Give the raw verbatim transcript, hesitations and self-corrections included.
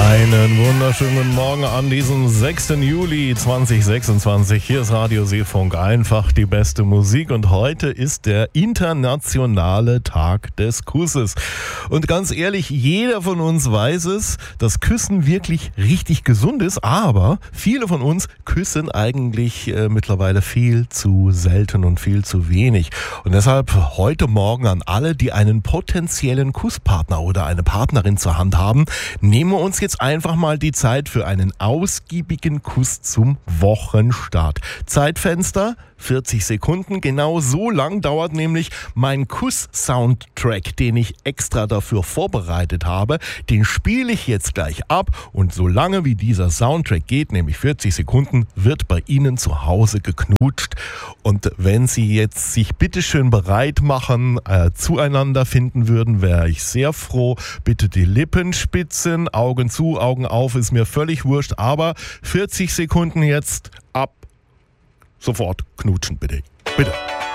Einen wunderschönen guten Morgen an diesem sechsten Juli zweitausendsechsundzwanzig. Hier ist Radio Seefunk, einfach die beste Musik. Und heute ist der internationale Tag des Kusses. Und ganz ehrlich, jeder von uns weiß es, dass Küssen wirklich richtig gesund ist. Aber viele von uns küssen eigentlich äh, mittlerweile viel zu selten und viel zu wenig. Und deshalb heute Morgen an alle, die einen potenziellen Kusspartner oder eine Partnerin zur Hand haben, nehmen wir uns jetzt einfach mal die Zeit für einen ausgiebigen Kuss zum Wochenstart. Zeitfenster vierzig Sekunden. Genau so lang dauert nämlich mein Kuss-Soundtrack, den ich extra dafür vorbereitet habe. Den spiele ich jetzt gleich ab und so lange wie dieser Soundtrack geht, nämlich vierzig Sekunden, wird bei Ihnen zu Hause geknutscht. Und wenn Sie jetzt sich bitteschön bereit machen, äh, zueinander finden würden, wäre ich sehr froh. Bitte die Lippen spitzen, Augen zu, Augen auf, ist mir völlig wurscht, aber vierzig Sekunden jetzt ab. Sofort knutschen, bitte. Bitte.